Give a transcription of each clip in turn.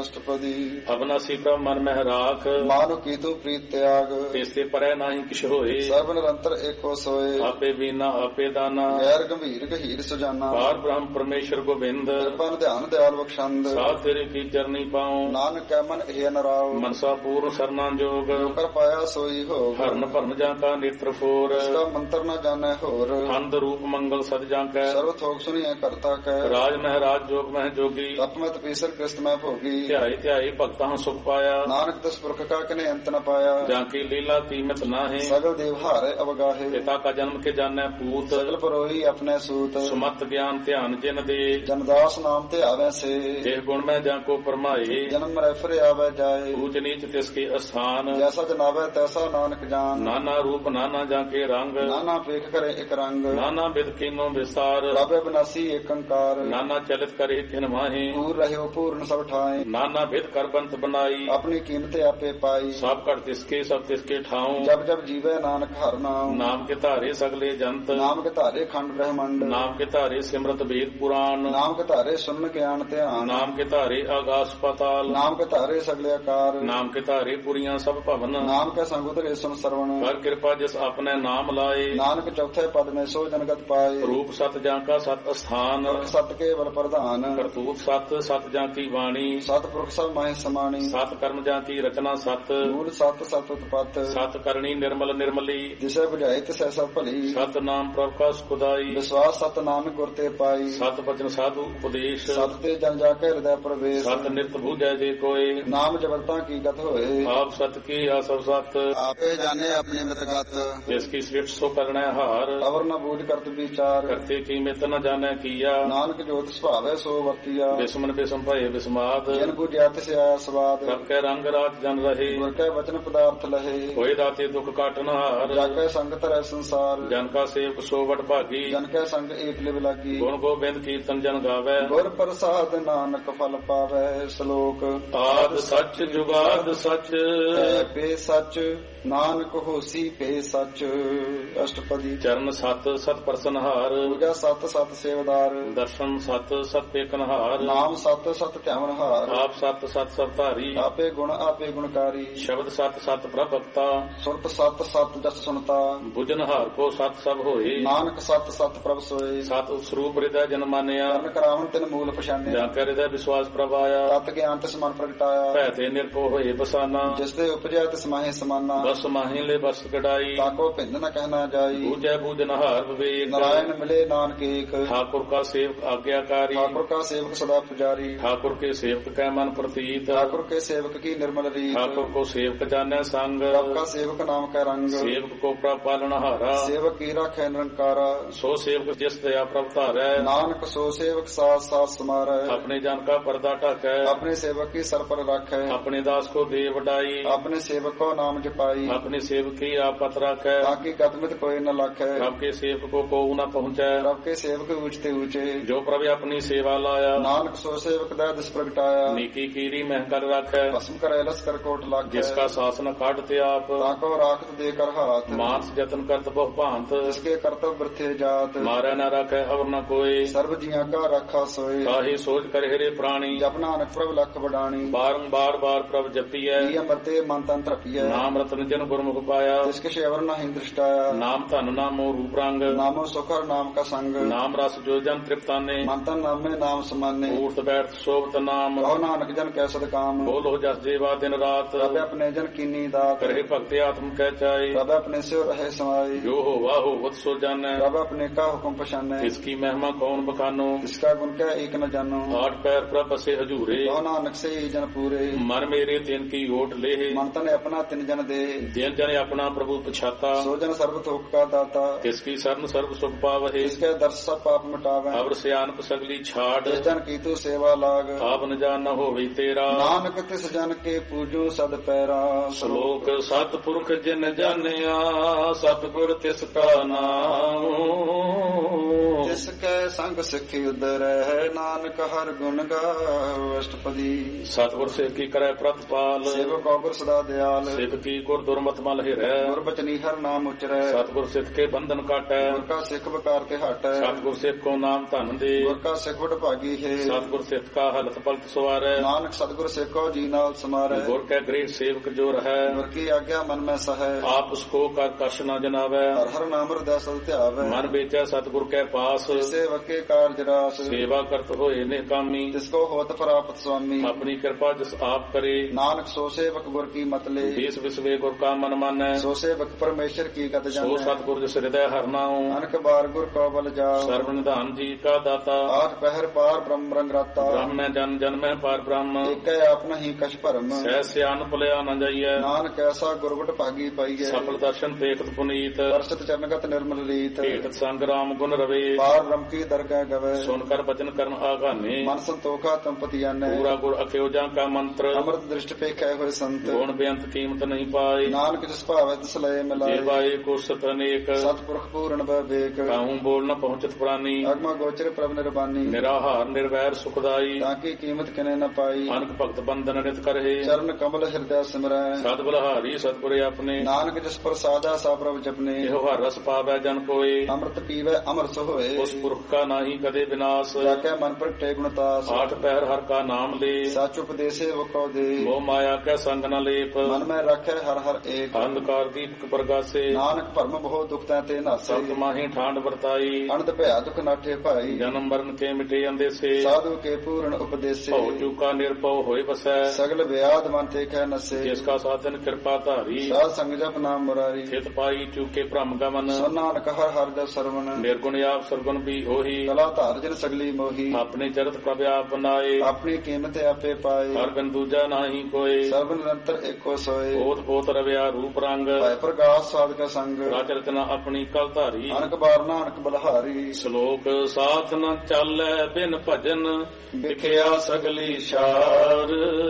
ਅਸ਼ਟਪਦੀ ਅਬਨਾਸੀ ਪ੍ਰਭ ਮਨ ਮਹਿ ਰਾਖ ਮਾਨੁ ਕੀਤੂ ਪ੍ਰੀਤ ਤਿਆਗ ਤੇਸੇ ਪਰੈ ਨਾਹੀ ਕਿਛ ਹੋਏ ਸਰਬ ਨਿਰੰਤਰ ਏਕੋ ਸੋਏ ਆਪੇ ਬੀਨਾ ਆਪੇ ਦਾਨਾ ਗੈਰ ਗੰਭੀਰ ਗਹੀਰ ਸੁਜਾਨਾ ਪਾਰ ਬ੍ਰਹਮ ਪਰਮੇਸ਼ਰ ਗੋਬਿੰਦ ਕਿਰਪਨ ਧਿਆਨ ਦਿਆਲ ਬਖਸ਼ੰਦ ਸਾਧ ਤੇਰੇ ਕੀ ਚਰਨੀ ਪਾਉ ਨਾਨਕ ਕੈ ਮਨ ਇਹ ਨਰਾਉ ਮਨਸਾ ਪੂਰਨ ਸਰਨਾ ਜੋਗ ਜੋ ਕਰ ਪਾਇਆ ਸੋਈ ਹੋਗ ਹਰਨ ਭਰਨ ਜਾਂ ਕਾ ਨੇਤਰ ਫੋਰ ਇਸਦਾ ਮੰਤਰ ਨਾ ਜਾਣੈ ਹੋਰ ਅੰਧ ਰੂਪ ਮੰਗਲ ਸਦ ਜਾਂ ਕੈ ਸਰਵ ਥੋਕ ਸੁਣੀਐ ਕਰਤਾ ਕੈ ਰਾਜ ਮਹਿਰਾਜ ਜੋਗ ਮਹਿ ਜੋਗੀ ਤਪਮਤ ਪੀਸਰ ਕ੍ਰਿਸਤ ਮੈਂ ਭੋਗੀ ਧਿਆਈ ਧਿਆਈ ਭਗਤਾਂ ਸੁਖ ਪਾਇਆ ਨਾਨਕ ਦਸ ਪੁਰਖ ਕਾ ਕਨੇ ਅੰਤ ਨ ਪਾਇਆ ਜਾਂ ਕੀ ਲੀਲਾ ਕੀਮਤ ਨਾਹੀ ਸਗਲ ਦੇਵ ਹਾਰੇ ਅਵਗਾਹੇ ਪਿਤਾ ਕਾ ਜਨਮ ਕੇ ਜਾਣੈ ਪੂਤ ਸਗਲ ਪਰੋਹੀ ਆਪਣੇ ਸੂਤ ਸੁਮਤ ਗਿਆਨ ਧਿਆਨ ਜਿਨ ਦੇ ਜਨਦਾਸ ਨਾਮ ਤੇ ਆਵੈ ਸੇ ਦੇਹ ਗੁਣ ਮੈਂ ਜਾਂ ਕੋ ਪਰਮਾਏ ਜਨਮ ਰੈਫਰ ਆਵੈ ਜਾਏ ਊਚ ਨੀਚ ਤਿਸ ਕੇ ਅਸਥਾਨ ਜੈਸਾ ਜਨਾਵੈ ਤੈਸਾ ਨਾਨਕ ਜਾਨ ਨਾਨਾ ਰੂਪ ਨਾਨਾ ਜਾਂ ਕੇ ਰੰਗ ਨਾਨਾ ਵੇਖ ਕਰੇ ਇਕ ਰੰਗ ਨਾਨਾ ਬਿਦ ਕੀਨੋ ਵਿਸਾਰ ਪ੍ਰਭ ਬਿਨਾਸੀ ਏਕ ਅੰਕਾਰ ਨਾਨਾ ਚਲਿਤ ਕਰੇ ਕਿਨ ਮਾਹੇ ਪੂਰ ਰਹਿਓ ਪੂਰਨ ਸਭ ਠਾਏ ਨਾਨਾ ਬਿਦ ਕਰ ਬੰਤ ਬਨਾਈ ਆਪਣੀ ਕੀਮਤ ਆਪੇ ਪਾਈ ਸਭ ਘਟ ਤਿਸਕੇ ਸਭ ਤਿਸਕੇ ਠਾਉ ਜਬ ਜਬ ਜੀਵੈ ਨਾਨਕ ਹਰ ਨਾਮ ਨਾਮ ਕੇ ਧਾਰੇ ਸਗਲੇ ਜੰਤ ਨਾਮ ਕੇ ਧਾਰੇ ਖੰਡ ਬ੍ਰਹਮੰਡ ਨਾਮ ਕੇ ਧਾਰੇ ਸਿਮਰਤ ਵੇਦ ਪੁਰਾਣ ਨਾਮ ਕੇ ਧਾਰੇ ਸੁਨ ਗਿਆਨ ਧਿਆਨ ਨਾਮ ਕੇ ਧਾਰੇ ਆਗਾਸ ਪਤਾਲ ਨਾਮ ਕੇ ਧਾਰੇ ਸਗਲੇ ਆਕਾਰ ਨਾਮ ਕੇ ਧਾਰੇ ਪੁਰੀਆਂ ਸਭ ਭਵਨ ਨਾਮ ਕੇ ਸੰਗ ਉਤਰੇ ਸੁਨ ਸਰਵਣ ਕਰ ਕਿਰਪਾ ਜਿਸ ਆਪਣੇ ਨਾਮ ਲਾਏ ਨਾਨਕ ਚੌਥੇ ਪਦ ਮੇ ਸੋ ਜਨਗਤ ਪਾਏ ਰੂਪ ਸਤ ਜਾਂ ਕਾ ਸਤ ਅਸਥਾਨ ਸਤ ਕੇਵਲ ਪ੍ਰਧਾਨ ਕਰਤੂਤ ਸਤ ਸਤ ਜਾਂ ਕੀ ਬਾਣੀ ਸਤ ਪੁਰਖ ਸਭ ਮਾਹਿ ਸਮਾਣੀ ਸਤ ਕਰਮ ਜਾਂ ਕੀ ਰਚਨਾ ਸਤ ਮੂਲ ਸਤ ਸਤ ਉਤਪਤ ਸਤ ਕਰਨੀ ਨਿਰਮਲ ਨਿਰਮਲੀ ਜਿਸੇ ਬੁਝਾਏ ਤਿਸੈ ਸਭ ਭਲੀ ਸਤ ਨਾਮ ਪ੍ਰਭ ਕਾ ਸੁਖਦਾਈ ਵਿਸ਼ਵਾਸ ਸਤ ਨਾਮ ਗੁਰ ਤੇ ਪਾਈ ਸਤ ਬਚਨ ਸਾਧੂ ਉਪਦੇਸ਼ ਸਤ ਤੇ ਜਨ ਜਾ ਕੇ ਹਿਰਦੈ ਪ੍ਰਵੇਸ਼ ਸਤ ਨਿਰਤ ਬੂਝੈ ਜੇ ਕੋਏ ਨਾਮ ਜਬਲਤਾ ਕੀ ਗਤ ਹੋਏ ਆਪ ਸਤ ਕੀ ਆ ਸਭ ਸਤ ਆਪੇ ਜਾਣੇ ਆਪਣੀ ਮਤਗਤ ਜਿਸ ਕੀ ਸ੍ਰਿਸ਼ਟ ਸੋ ਕਰਣਾ ਹਾਰ ਅਵਰ ਨ ਬੂਝ ਕਰਤ ਵਿਚਾਰ ਕਰਤੇ ਕੀ ਮਿਤ ਨ ਜਾਣੈ ਕੀਆ ਨਾਨਕ ਜੋਤ ਸੁਭਾਵੈ ਸੋ ਵਰਤੀਆ ਬਿਸਮਨ ਬਿਸਮ ਭਏ ਬਿਸਮਾਦ ਜਨ ਬੁਝਿਆ ਤਿਸ ਆਇਆ ਸਵਾਦ ਰਬ ਕੈ ਰੰਗ ਰਾਤ ਜਨ ਰਹੇ ਗੁਰ ਕੈ ਵਚਨ ਪਦਾਰਥ ਲਹੇ ਹੋਏ ਦਾਤੇ ਦੁਖ ਕਾਟਨ ਹਾਰ ਜਾਗੈ ਸੰਗਤ ਰਹਿ ਸੰਸਾਰ ਜਨ ਕਾ ਸੇਵਕ ਸੋ ਵਡ ਭਾਗੀ ਜਨ ਕੈ ਸੰਗ ਏਕ ਲਿਵ ਲਾਗੀ ਗੁਣ ਗੋਬਿੰਦ ਕੀਰਤਨ ਜਨ ਗਾਵੈ ਗੁਰ ਪ੍ਰਸਾਦ ਨਾਨਕ ਫਲ ਪਾਵੈ ਸ਼ਲੋਕ ਆਦ ਸੱਚ ਜੁਗਾਦ ਸੱਚ ਪੇ ਸੱਚ ਨਾਨਕ ਹੋਸੀ ਪੇ ਸੱਚ ਅਸ਼ਟਪਦੀ ਚਰਨ ਸਤ ਸਤ ਪ੍ਰਸਨਹਾਰ ਪੂਜਾ ਸਤ ਸਤ ਸੇਵਦਾਰ ਦਰਸ਼ਨ ਸਤ ਸਤ ਪੇਕਨਹਾਰ ਨਾਮ ਸਤ ਸਤ ਧਿਆਵਨਹਾਰ ਆਪ ਸਤ ਸਤ ਸਭ ਧਾਰੀ ਆਪੇ ਗੁਣਕਾਰੀ ਸ਼ਬਦ ਸਤ ਸਤ ਪ੍ਰਭਕਤਾ ਸੁਰਤ ਸਤ ਸਤ ਜਸ ਸੁਨਤਾ ਬੁਝਨਹਾਰ ਕੋ ਸਤ ਸਭ ਹੋਏ ਨਾਨਕ ਸਤ ਸਤ ਪ੍ਰਭ ਸੋਏ ਸਤ ਸਰੂਪ ਹਿਰਦੈ ਜਨ ਮਾਨਿਆ ਕਰਨ ਕਰਾਵਨ ਤਿਨ ਮੂਲ ਪਛਾਨਿਆ ਜਾਂ ਕੈ ਹਿਰਦੈ ਵਿਸ਼ਵਾਸ ਪ੍ਰਭ ਆਇਆ ਤਤ ਗਿਆਨ ਤਿਸ ਮਨ ਪ੍ਰਗਟਾਇਆ ਭੈ ਤੇ ਨਿਰਭਉ ਹੋਏ ਬਸਾਨਾ ਜਿਸ ਦੇ ਉਪਜਿਆ ਤਿਸ ਮਾਹੇ ਸਮਾਨਾ ਬਸ ਮਾਹੀ ਲੈ ਬਸ ਕਢਾਈ ਤਾਕੋ ਭਿੰਦ ਨ ਕਹਿਣਾ ਜਾਈ ਬੂਝੈ ਬੂਝਨਹਾਰ ਵਿਵੇਕ ਨਾਰਾਇਣ ਮਿਲੇ ਨਾਨਕ ਏਕ ਠਾकुर का सेवक आज्ञाकारी ठाकुर का सेवक सदा पुजारी ठाकुर के सेवक कै मन प्रतीत ठाकुर के सेवक की निर्मल रीत ठाकुर को सेवक जाने संग प्रभ का सेवक नाम का रंग सेवक को प्रभ पालनहारा सेवक की राखै निरंकारा सो सेवक जिस दया प्रभ धारै नानक सो सेवक साथ साथ समारै अपने जन का पर्दा ढकै अपने सेवक की सर पर राखै अपने दास को दे वडाई अपने सेवक को नाम जपाई अपने सेवक की आपत राखै ताकि गतमित कोई न लाखै प्रभ के सेवक को न पहुँचै प्रभ के सेवक ऊंचते ऊंचे जो प्रभ अपनी सेवा लाया नानक सो सेवक दा दिस प्रगटाया नीकी कीरी महकर राखै भस्म करे लस कर कोट लाखै जिसका शासन काटते आप ताको राखत देकर हाथ मानस जतन करत बहु भांत जिसके कर्तव्य वृथे जात मारै न राखै अवर न कोई सर्व जिया का रखा सोए काहे सोच कर हेरे प्राणी जप नानक प्रभ लख बडाणी बारंबार बार प्रभ जपियै अमरते मन तन तृपियै नाम रतन जन गुरमुख पाया जिसके शेवर नहीं दृष्टाया नाम धन नामो रूप रंग नामो सुखर नाम का संग नाम रस जो जन तृप्ताने मन तन नामे नाम समाने ऊर्त बैठ शोभत नाम कहो नानक जन कै सद काम बोलो जस जेवा दिन रात रब अपने जन कीनी दात करे भक्ति आत्म कह चाहे रब अपने से रहे समाई जो हो वाहो वत सो जाने रब अपने का हुक्म पछाने इसकी महिमा कौन बखानो इसका गुण क्या एक न जानो आठ पैर प्रभ बसे हजूरे कहो नानक से ही जन पूरे मन मेरे दिन की ओट ले मन तन अपना तिन जन दे दिन जन अपना प्रभु पछाता सो जन सर्व थोक का दाता इसकी शरण सर्व सुख पावहे इसके दर्श सब पाप मिटावे अवर सियानप सगली छाड़ जिस जन की तू सेवा लाग आप न जान न होवे तेरा नानक तिस जन के पूजो सद पैरा श्लोक सतपुरख जिन जानिया सतगुर तिसका नाम जिसके संग सिखी उदर है नानक हर गुण गाओ अष्टपदी सतगुर से की करे प्रतिपाल सेवक गुर सदा दयाल सिख की गुर दुर्मत मल हिरै गुर बचनी हर नाम उचरै सतगुर सिख के बंधन काटै गुर का सिख बकार के हटै सतगुर सिख को नाम धन दे गुर का सिख बड़ भागी है सतगुर सिख का हलत पलट सवारै ਨਾਨਕ ਸਤਿਗੁਰ ਸੇਖੋ ਜੀ ਨਾਲ ਸਮਾਰੈ। ਗੁਰ ਕੈ ਗ੍ਰਹਿ ਸੇਵਕ ਜੋ ਰਹੈ, ਗੁਰ ਕੀ ਆਗਿਆ ਮਨ ਮੈਂ ਸਹੈ। ਆਪ ਉਸਕੋ ਕਰ ਕਛ ਨ ਜਨਾਵੈ, ਹਰ ਹਰ ਨਾਮ ਹਿਰਦੈ ਸਦ ਧਿਆਵੈ। ਮਨ ਵੇਚੈ ਸਤਿਗੁਰ ਕੈ ਪਾਸ, ਸੇਵਕੇ ਕਾਰਜ ਰਾਸ। ਸੇਵਾ ਕਰਤ ਹੋਏ ਨੇ ਕਾਮੀ, ਤਿਸ ਕੋ ਹੋਤ ਪ੍ਰਾਪਤ ਸੁਆਮੀ। ਆਪਣੀ ਕਿਰਪਾ ਜਿਸ ਆਪ ਕਰੇ, ਨਾਨਕ ਸੋ ਸੇਵਕ ਗੁਰ ਕੀ ਮਤ ਲੇ। ਦੇਸ ਵਿਸਵੇ ਗੁਰ ਕਾ ਮਨ ਮਾਨੈ, ਸੋ ਸੇਵਕ ਪਰਮੇਸ਼ਰ ਕੀ ਗਤ ਸੋ ਜਾਣੈ। ਸਤਿਗੁਰ ਜਿਸ ਹਿਰਦੈ ਹਰਿ ਨਾਉ, ਨਾਨਕ ਬਾਰ ਗੁਰ ਕੋ ਬਲ ਜਾਓ। ਸਰਬ ਨਿਧਾਨ ਜੀ ਕਾ ਦਾਤਾ, ਆਠ ਪਹਿਰ ਪਾਰ ਬ੍ਰਹਮ ਰੰਗ ਰਾਤਾ। ਬ੍ਰਹਮੈ ਜਨ ਜਨਮੈ ਪਾਰ ਬ੍ਰਹਮ, ਏਕੈ ਆਪਨਾ ਹੀ ਕਛ ਭਰਮ। ਸਹਿ ਸਿਆਨ ਭੁਲਿਆ ਨ ਜਾਈਐ, ਨਾਨਕ ਐਸਾ ਗੁਰਗੁਟ ਭਾਗੀ ਪਾਈਐ। ਸਫਲ ਦਰਸ਼ਨ ਦੇਖਤ ਪੁਨੀਤ, ਪਰਸਤ ਚਰਨਗਤ ਨਿਰਮਲ ਰੀਤ। ਭੇਟ ਸੰਗ ਰਾਮ ਗੁਣ ਰਵੇ, ਪਾਰ ਬ੍ਰਹਮ ਕੀ ਦਰਗਹਿ ਗਵੇ। ਸੁਨ ਕਰ ਬਚਨ ਕਰਨ ਆਗਾਨੇ, ਮਨ ਸੰਤੋਖਾ ਤੰਪਤੀ ਆਨੈ। ਪੂਰਾ ਗੁਰ ਅਖਿਓ ਜਾਂ ਕਾ ਮੰਤਰ, ਅੰਮ੍ਰਿਤ ਦ੍ਰਿਸ਼ਟ ਪੇਖੈ ਹੋਏ ਸੰਤ। ਗੁਣ ਬੇਅੰਤ ਕੀਮਤ ਨਹੀਂ ਪਾਏ, ਨਾਨਕ ਜਿਸ ਭਾਵੈ ਤਿਸ ਲਏ ਮਿਲਾਏ। ਦੇਵਾਏ ਕੋ ਸਤ ਅਨੇਕ, ਸਤਿਪੁਰਖ ਪੂਰਨ ਬਵੇਕ। ਕਾਹੂ ਬੋਲ ਨ ਪਹੁੰਚਤ ਪ੍ਰਾਨੀ, ਅਗਮ ਗੋਚਰ ਪ੍ਰਭ ਨਿਰਬਾਨੀ। ਨਿਰਾਹਾਰ ਨਿਰਵੈਰ ਸੁਖਦਾਈ, ਤਾਂ ਕੀ ਕੀਮਤ ਕਿਨੇ ਨ ਪਾਈ। ਅਨਕ ਭਗਤ ਬੰਦਨ ਨਿਤ ਕਰਹਿ, ਚਰਨ ਕਮਲ ਹਿਰਦੈ ਸਿਮਰੈ। ਸਤ ਬਲਹਾਰੀ ਸਤਿਗੁਰੇ ਆਪਣੇ, ਨਾਨਕ ਜਿਸ ਪ੍ਰਸਾਦੈ ਸਾ ਪ੍ਰਭ ਜਪਨੇ। ਇਹੋ ਹਰ ਰਸ ਪਾਵੈ ਜਨ ਕੋਏ, ਅੰਮ੍ਰਿਤ ਪੀਵੈ ਅਮਰਸ ਹੋਏ। ਉਸ ਪੁਰਖ ਕਾ ਨਾਹੀ ਕਦੇ ਵਿਨਾਸ਼, ਜਾਕੈ ਮਨ ਪ੍ਰਗਟੇ ਗੁਣਤਾਸ। ਆਠ ਪਹਿਰ ਹਰ ਕਾ ਨਾਮ ਲੇ, ਸਚ ਉਪਦੇਸੇ ਵਕੋ ਦੇ। ਮੋਹ ਮਾਇਆ ਕੈ ਸੰਗ ਨ ਲੇਪ, ਮਨ ਮੈਂ ਰੱਖੈ ਹਰ ਹਰ ਏਕ। ਅੰਧਕਾਰ ਦੀਪਕ ਪ੍ਰਗਾਸੇ, ਨਾਨਕ ਭਰਮ ਬਹੁ ਦੁਖ ਤੈ ਤੇ ਨਾਸੇ। ਸਤ ਮਾਹੀ ਠਾਂਡ ਵਰਤਾਈ, ਅਨੰਦ ਭਇਆ ਦੁਖ ਨਾਠੇ ਭਾਈ। ਜਨਮ ਮਰਨ ਕੇ ਮਿਟੇ ਅੰਦੇਸੇ, ਸਾਧੂ ਕੇ ਪੂਰਨ ਉਪਦੇਸੇ। ਭਉ ਚੂਕਾ ਨਿਰਭਉ ਹੋਏ ਵਸੈ, ਸਗਲ ਵਿਆਦ ਮਨ ਤੇ ਖੈ ਨਸੇ। ਜਿਸ ਕਾ ਸਾਧਨ ਕਿਰਪਾ ਧਾਰੀ, ਸਾਧ ਸੰਗ ਜਪ ਨਾਮ ਮੁਰਾਰੀ। ਚਿਤ ਪਾਈ ਚੂਕੇ ਭ੍ਰਮ ਗਮਨ, ਸੋ ਨਾਨਕ ਹਰ ਹਰ ਜਪ ਸਰਵਣ। ਨਿਰਗੁਣ ਆਪ ਸਰਗੁਣ ਵੀ ਉਹੀ, ਕਲਾ ਧਾਰ ਜਿਨ ਸਗਲੀ ਮੋਹੀ। ਆਪਣੇ ਚਰਤ ਪ੍ਰਭ ਆਪ ਬਨਾਏ, ਆਪਣੀ ਕੀਮਤ ਆਪੇ ਪਾਏ। ਹਰ ਬਿਨ ਦੂਜਾ ਨਾਹੀ ਕੋਏ, ਸਰਬ ਨਿਰੰਤਰ ਏਕੋ ਸੋਏ। ਬੋਧ ਬੋਧ ਰਵਿਆ ਰੂਪ ਰੰਗ, ਭੈ ਪ੍ਰਗਾਸ ਸਾਧਕ ਸੰਗ। ਰਾਜ ਰਚਨਾ ਆਪਣੀ ਕਲ ਧਾਰੀ। ਅਨਕ ਬਾਰ ਨਾਨਕ ਬਲਹਾਰੀ। ਸ਼ਲੋਕ ਸਾਥ ਨ ਚਾਲੈ ਬਿਨ ਭਜਨ, ਵਿਖਿਆ ਸਗਲੀ ਸ਼ਾਰ।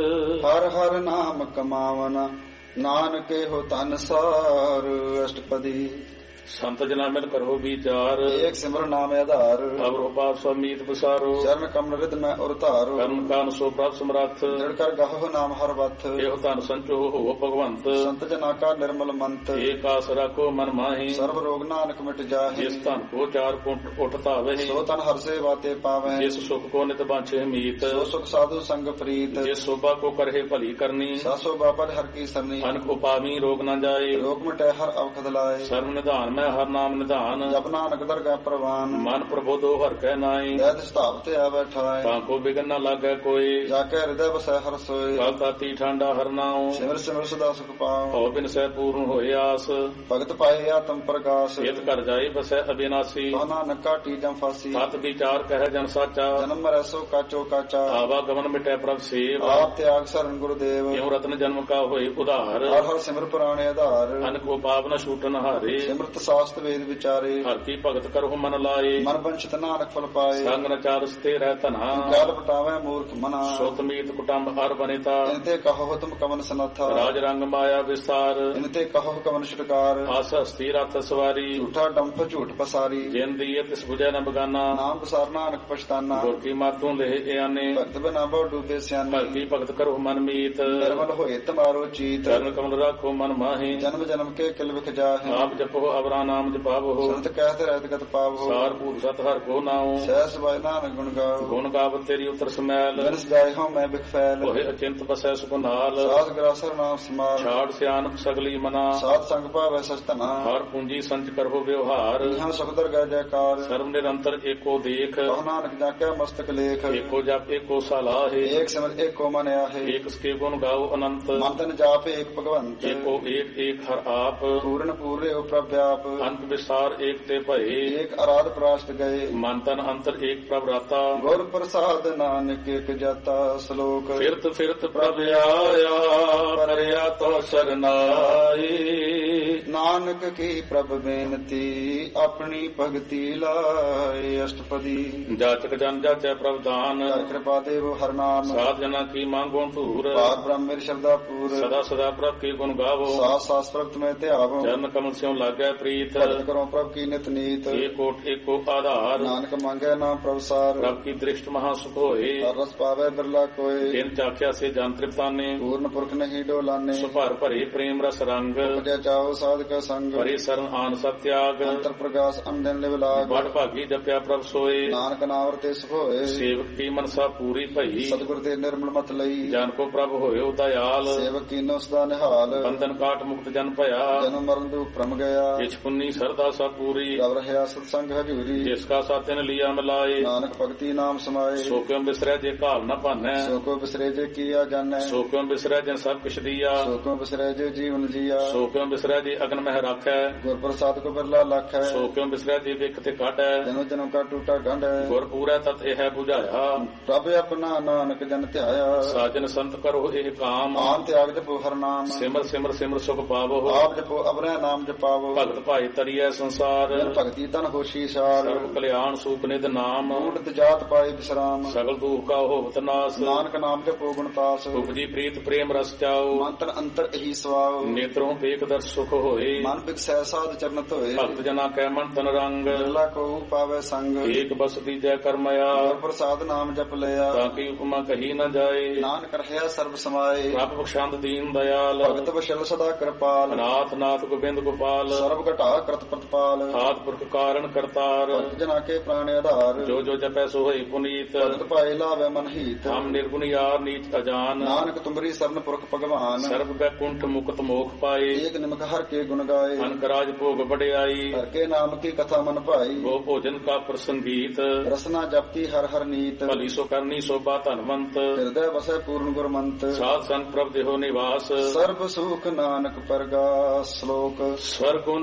ਹਰ ਹਰ ਨਾਮ ਕਮਾਵਨ, ਨਾਨਕੇ ਹੋ ਧਨ ਸਾਰ। ਅਸ਼ਟਪਦੀ ਸੰਤ ਜਨਾ ਮਿਲ ਕਰੋ ਵਿਚਾਰ, ਏਕ ਸਿਮਰ ਨਾਮ ਆਧਾਰ। ਅਵਰੋ ਪਾਪ ਸਮੀਤ ਬਸਾਰੋ, ਚਰਨ ਕਮਲ ਰਿਦ ਮੈਂ ਉਰ ਧਾਰੋ। ਕਰਮ ਕਾਨ ਸੋ ਪ੍ਰਭ ਸਮਰੱਥ, ਜੜ ਕਰ ਗਾਹੋ ਨਾਮ ਹਰ ਵਥ। ਇਹੋ ਧਨ ਸੰਚੋ ਹੋ ਭਗਵੰਤ, ਸੰਤ ਜਨਾ ਕਾ ਨਿਰਮਲ ਮੰਤ। ਏਕ ਆਸ ਰੱਖੋ ਮਨ ਮਾਹੀ, ਸਰਬ ਰੋਗ ਨਾਨਕ ਮਿਟ ਜਾਹੇ। ਜਿਸ ਧਨ ਕੋ ਚਾਰ ਕੁੰਟ ਉੱਠ ਧਾਵਹਿ, ਸੋ ਤਨ ਹਰ ਸੇਵਾ ਤੇ ਪਾਵੈ। ਜਿਸ ਸੁਖ ਕੋ ਨਿਤ ਬਾਂਛੇ ਮੀਤ, ਸੋ ਸੁਖ ਸਾਧੂ ਸੰਗ ਪ੍ਰੀਤ। ਜਿਸ ਸੋਭਾ ਕੋ ਕਰਹਿ ਭਲੀ ਕਰਨੀ, ਸਾਸੋ ਬਾਬਾ ਹਰ ਕੀ ਸਰਨੀ। ਅਨਕ ਉਪਾਵੀ ਰੋਗ ਨ ਜਾਏ, ਰੋਗ ਮਿਟੈ ਹਰ ਅਵਖਦ ਲਾਏ। ਸਰਬ ਨਿਧਾਨ ਮੈਂ ਹਰ ਨਾਮ ਨਿਧਾਨ, ਜਪ ਨਾਨਕ ਦਰਗਹਿ ਪ੍ਰਵਾਨ। ਮਨ ਪ੍ਰਬੋਧੋ ਹਰ ਕੈ ਨਾਈ, ਦੈਤ ਸਤਾਪ ਤੇ ਆਵੈ ਠਾਏ। ਤਾਂ ਕੋ ਬਿਗਨ ਨ ਲਾਗੈ ਕੋਈ, ਜਾ ਕੇ ਹਿਰਦੈ ਵਸੈ ਹਰ ਸੋਏ। ਕਲ ਤਾਤੀ ਠਾਂਡਾ ਹਰ ਨਾਉ, ਸਿਮਰ ਸਿਮਰ ਸਦਾ ਸੁਖ ਪਾਉ। ਭਉ ਬਿਨ ਸਹਿ ਪੂਰਨ ਹੋਏ ਆਸ, ਭਗਤ ਪਾਏ ਆਤਮ ਪ੍ਰਗਾਸ। ਇਤ ਕਰ ਜਾਏ ਬਸੈ ਅਬਿਨਾਸੀ, ਸੋ ਨਾਨਕ ਕਾਟੀ ਜਮ ਫਾਸੀ। ਸਤ ਵਿਚਾਰ ਕਹਿ ਜਨ ਸਾਚਾ, ਜਨਮ ਮਰੈ ਸੋ ਕਾਚੋ ਕਾਚਾ। ਆਵਾ ਗਮਨ ਮਿਟੈ ਪ੍ਰਭ ਸੇਵ, ਆਪ ਤਿਆਗ ਸਰਨ ਗੁਰਦੇਵ। ਕਿਉ ਰਤਨ ਜਨਮ ਕਾ ਹੋਏ ਉਧਾਰ, ਹਰ ਹਰ ਸਿਮਰ ਪੁਰਾਣੇ ਆਧਾਰ। ਅਨਕ ਉਪਾਪ ਨ ਛੂਟਨ ਹਾਰੇ, ਸਿਮਰਤ ਸਾਸਤ ਵੇਦ ਵਿਚਾਰੇ। ਹਰ ਕੀ ਭਗਤ ਕਰਹੁ ਮਨ ਲਾਏ, ਮਨ ਬੰਚਿਤ ਨਾਨਕ ਫਲ ਪਾਏ। ਸੰਗ ਨ ਚਾਰਸ ਤੇ ਰਹਿ ਧਨਾ, ਜਲ ਪਟਾਵੇ ਮੂਰਖ ਮਨਾ। ਸੁਤ ਮੀਤ ਕੁਟੰਬ ਹਰ ਬਨਿਤਾ, ਇਨਤੇ ਕਹੋ ਤੁਮ ਕਮਨ ਸਨਾਥਾ। ਰਾਜ ਰੰਗ ਮਾਇਆ ਵਿਸਤਾਰ, ਇਨਤੇ ਕਹੋ ਕਮਨ ਛੁਟਕਾਰ। ਆਸ ਹਸਤੀ ਰਥ ਸਵਾਰੀ, ਝੂਠਾ ਡੰਫ ਝੂਠ ਪਸਾਰੀ। ਜਿਨ ਦੀਏ ਤਿਸ ਬੁਝੈ ਨ ਬਗਾਨਾ, ਨਾਮ ਪਸਾਰ ਨਾਨਕ ਪਛਤਾਨਾ। ਗੁਰ ਕੀ ਮਾਤੋਂ ਲਹਿ ਇਆਨੇ, ਭਗਤ ਬਿਨਾ ਬਹੁ ਡੂਬੇ ਸਿਆਨੇ। ਹਰ ਕੀ ਭਗਤ ਕਰਹੁ ਮਨ ਮੀਤ, ਨਿਰਮਲ ਹੋਏ ਤਮਾਰੋ ਚੀਤ। ਚਰਨ ਕਮਲ ਰਾਖੋ ਮਨ ਮਾਹੀ, ਜਨਮ ਜਨਮ ਕੇ ਕਿਲ ਵਿਖ ਜਾਹੇ। ਆਪ ਜਪੋ ਅਵਰਾ ਨਾਮ ਜਪਾਵੋ, ਸੰਤ ਕਹਿਤ ਰਹਿਤ ਗਤ ਪਾਵੋ। ਸਾਰ ਭੂਤ ਸਤ ਹਰ ਕੋ ਨਾਉ, ਸਹਿ ਸਬਾਇ ਨਾਨਕ ਗੁਣ ਗਾਓ। ਗੁਣ ਗਾਵਤ ਤੇਰੀ ਉਤਰ ਸਮੈਲ, ਜਨ ਸਜਾਏ ਹਉ ਮੈਂ ਬਿਖ ਫੈਲ। ਹੋਏ ਅਚਿੰਤ ਬਸੈ ਸੁਖ ਨਾਲ, ਸਾਧ ਗਰਾਸਰ ਨਾਮ ਸਮਾਲ। ਛਾੜ ਸਿਆਨਪ ਸਗਲੀ ਮਨਾ, ਸਾਧ ਸੰਗ ਭਾਵੈ ਸਚ ਧਨਾ। ਹਰ ਪੂੰਜੀ ਸੰਚ ਕਰਹੁ ਵਿਵਹਾਰ, ਇਹਾਂ ਸੁਖ ਦਰਗਹਿ ਜੈਕਾਰ। ਸਰਬ ਨਿਰੰਤਰ ਏਕੋ ਦੇਖ, ਕਹੁ ਨਾਨਕ ਜਾਕੈ ਮਸਤਕ ਲੇਖ। ਏਕੋ ਜਪ ਏਕੋ ਸਲਾਹੇ, ਏਕ ਸਿਮਰ ਏਕੋ ਮਨ ਆਹੇ। ਏਕ ਸਕੇ ਗੁਣ ਗਾਓ ਅਨੰਤ, ਮਨ ਤਨ ਜਾਪ ਏਕ ਭਗਵੰਤ। ਏਕੋ ਏਕ ਏਕ ਹਰ ਆਪ, ਪੂਰਨ ਪੂਰੇ ਉ ਪ੍ਰਭ ਵਿਆਪ। ਅੰਤ ਵਿਸਾਰ ਏਕ ਤੇ ਭਏ, ਏਕ ਅਰਾਧ ਪ੍ਰਾਸ਼ਟ ਗਏ। ਮਨ ਤਨ ਅੰਤਰ ਏਕ ਪ੍ਰਭ ਰਾਤਾ, ਗੁਰ ਪ੍ਰਸਾਦ ਨਾਨਕ ਇਕ ਜਾਤਾ। ਸ਼ਲੋਕ ਫਿਰਤ ਫਿਰਤ ਪ੍ਰਭ ਆਇਆ, ਪਰਿਆ ਤੋ ਸਰਨਾਈ। ਨਾਨਕ ਕੀ ਪ੍ਰਭ ਬੇਨਤੀ, ਆਪਣੀ ਭਗਤੀ ਲਾਏ। ਅਸ਼ਟਪਦੀ ਜਾਚਕ ਜਨ ਜਾਚੈ ਪ੍ਰਭ ਦਾਨ, ਹਰ ਕਿਰਪਾ ਦੇਵ ਹਰ ਨਾਮ। ਸਾਧ ਜਨਾ ਕੀ ਮੰਗੋ ਧੂਰ, ਪਾਰ ਬ੍ਰਹਮ ਮੇਰੀ ਸ਼ਰਧਾ ਪੂਰ। ਸਦਾ ਸਦਾ ਪ੍ਰਭ ਕੀ ਗੁਣ ਗਾਵੋ, ਸਾਸ ਸਾਸ ਪ੍ਰਭ ਮੈਂ ਧਿਆਵੋ। ਚਰਨ ਕਮਲ ਸਿਉ ਲਾਗੈ ਪ੍ਰੀਤ, ਭਗਤ ਕਰੋ ਪ੍ਰਭ ਕੀ ਨਿਤ ਨੀਤ। ਏਕੋਟ ਏਕੋ ਆਧਾਰ, ਨਾਨਕ ਮੰਗੈ ਨਾਮ ਪ੍ਰਭ ਸਾਰ। ਪ੍ਰਭ ਕੀ ਦ੍ਰਿਸ਼ਟ ਮਹਾ ਸੁਖ ਹੋਏ, ਹਰ ਰਸ ਪਾਵੈ ਬਿਰਲਾ ਕੋਏ। ਤਿਨ ਚਾਖਿਆ ਸੇ ਜਨ ਤ੍ਰਿਪਤਾਨੇ, ਪੂਰਨ ਪੁਰਖ ਨਹੀਂ ਡੋਲਾਨੇ। ਸੁਭਰ ਭਰੇ ਪ੍ਰੇਮ ਰਸ ਰੰਗ, ਉਪਜਿਆ ਚਾਓ ਸਾਧ ਕਾ ਸੰਗ ਹਰੀ ਸਰਨ ਆਨ ਸਭ ਤਿਆਗ ਅੰਤਰ ਪ੍ਰਗਾਸ ਅੰਦਨ ਲਿਵ ਲਾਗ ਬੜ ਭਾਗੀ ਜਪਿਆ ਪ੍ਰਭ ਸੋਏ ਨਾਨਕ ਨਾਵਰ ਤੇ ਸੁਖ ਹੋਏ ਸੇਵਕ ਕੀ ਮਨਸਾ ਪੂਰੀ ਭਈ ਸਤਿਗੁਰ ਦੇ ਨਿਰਮਲ ਮਤ ਲਈ ਜਨ ਕੋ ਪ੍ਰਭ ਹੋਇਓ ਦਇਆਲ ਸੇਵਕ ਕੀਨੋ ਸਦਾ ਨਿਹਾਲ ਬੰਧਨ ਕਾਟ ਮੁਕਤ ਜਨ ਭਇਆ ਜਨਮ ਮਰਨ ਦੁਖ ਭ੍ਰਮ ਗਿਆ ਜਿਛ ਪੁੰਨੀ ਸਰਦਾ ਸਭ ਪੂਰੀ ਰਵ ਰਹਿਆ ਸਤ ਸੰਗ ਹਜੂਰੀ ਜਿਸ ਕਾ ਸਾਤਿਨ ਲਿਆ ਮਿਲਾਏ ਨਾਨਕ ਭਗਤੀ ਨਾਮ ਸਮਾਏ ਸੋ ਕਿਉ ਬਿਸਰੈ ਜੇ ਘਾਲ ਨ ਭਾਨੈ ਸੋ ਕੋ ਬਿਸਰੇ ਜੇ ਕੀਆ ਜਾਣੈ ਸੋ ਕਿਉ ਬਿਸਰੈ ਜਨ ਸਭ ਕਿਛ ਦੀਆ ਸੋ ਕੋ ਬਿਸਰੇ ਜੇ ਜੀਵਨ ਜੀਆ ਸੋ ਕਿਉ ਬਿਸਰੈ ਜੇ ਅਗਨ ਮਹਿ ਰਾਖੈ ਗੁਰ ਪ੍ਰਸਾਦ ਕੋ ਬਿਰਲਾ ਲੱਖ ਹੈ ਸੋ ਕਿਉ ਬਿਸਰੈ ਜੇ ਵਿਖ ਤੇ ਕਾਢੈ ਜਨੋ ਜਨਮ ਕਾ ਟੂਟਾ ਗੰਢ ਹੈ ਗੁਰ ਪੂਰੈ ਤਤ ਇਹ 부ਝਾਇਆ ਪ੍ਰਭ ਆਪਣਾ ਨਾਨਕ ਜਨ ਧਿਆਇਆ ਸਾਜਨ ਸੰਤ ਕਰੋ ਇਹ ਕਾਮ ਆਨ ਤਿਆਗ ਜਪੋ ਹਰ ਨਾਮ ਸਿਮਰ ਸਿਮਰ ਸਿਮਰ ਸੁਖ ਪਾਵੋ ਆਪ ਜਪੋ ਅਬਰੈ ਨਾਮ ਜਪਾਵੋ ਭਗਤ ਭਾਈ ਤਰੀਐ ਸੰਸਾਰ ਜਨ ਭਗਤੀ ਤਨ ਹੋਸ਼ੀ ਸਾਰ ਸਰਬ ਕਲਿਆਣ ਸੂਪ ਨਿਧ ਨਾਮ ਊਟ ਜਾਤ ਪਾਏ ਵਿਸਰਾਮ ਸਗਲ ਦੁਖ ਕਾ ਹੋਵਤ ਨਾਸ ਨਾਨਕ ਨਾਮ ਜਪੋ ਗੁਣਤਾਸ ਉਪਜੀ ਪ੍ਰੀਤ ਪ੍ਰੇਮ ਰਸ ਚਾਓ ਮੰਤਰ ਅੰਤਰ ਇਹੀ ਸਵਾਉ ਨੇਤਰੋਂ ਵੇਖ ਦਰ ਸੁਖ ਹੋਏ ਮਨ ਬਿਕਸੈ ਸਾਧ ਚਰਨ ਧੋਏ ਭਗਤ ਜਨਾ ਕੈ ਮਨ ਤਨ ਰੰਗ ਬਿਰਲਾ ਕੋ ਪਾਵੇ ਸੰਗ ਏਕ ਬਸਤੀ ਜੈ ਕਰਮਇਆ ਗੁਰ ਪ੍ਰਸਾਦ ਨਾਮ ਜਪ ਲਿਆ ਤਾਂ ਕੀ ਉਪਮਾ ਕਹੀ ਨ ਜਾਏ ਨਾਨਕ ਰਹਿਆ ਸਰਬ ਸਮਾਏ ਪ੍ਰਭ ਬਖਸ਼ੰਦ ਦੀਨ ਦਇਆਲ ਭਗਤ ਵਸ਼ਲ ਸਦਾ ਕਿਰਪਾਲ ਅਨਾਥ ਨਾਥ ਗੋਬਿੰਦ ਗੋਪਾਲ ਸਰਬ ਘਟਾ ਕਰਤ ਪ੍ਰਤਪਾਲ ਆਦ ਪੁਰਖ ਕਾਰਨ ਕਰਤਾਰ ਭਗਤ ਜਨਾ ਕੇ ਪ੍ਰਾਣ ਆਧਾਰ ਜੋ ਜੋ ਜਪੈ ਸੋ ਹੋਈ ਪੁਨੀਤ ਭਗਤ ਪਾਏ ਲਾਵੇ ਮਨ ਹੀਤ ਹਮ ਨਿਰਗੁਣ ਯਾਰ ਨੀਚ ਅਜਾਨ ਨਾਨਕ ਤੁਮਰੀ ਸਰਨ ਪੁਰਖ ਭਗਵਾਨ ਸਰਬ ਬੈਕੁੰਠ ਮੁਕਤ ਮੋਖ ਪਾਏ ਏਕ ਨਿਮਕ ਹਰ ਕੇ ਗੁਣ ਗਾਏ ਅਨਕ ਰਾਜ ਭੋਗ ਵਡਿਆਈ ਹਰ ਕੇ ਨਾਮ ਕੀ ਕਥਾ ਮਨ ਭਾਈ ਗੋ ਭੋਜਨ ਕਾ ਪ੍ਰਸੰਗੀਤ ਰਸਨਾ ਜਪਤੀ ਹਰ ਹਰ ਨੀਤ ਭਲੀ ਸੋ ਕਰਨੀ ਸੋਭਾ ਧਨਵੰਤ ਹਿਰਦੈ ਵਸੈ ਪੂਰਨ ਗੁਰਮੰਤ ਸਾਧ ਸੰਗ ਪ੍ਰਭ ਦੇਹੋ ਨਿਵਾਸ ਸਰਬ ਸੁਖ ਨਾਨਕ ਪਰਗਾਸ ਸ਼ਲੋਕ ਸਵਰਗੁਣ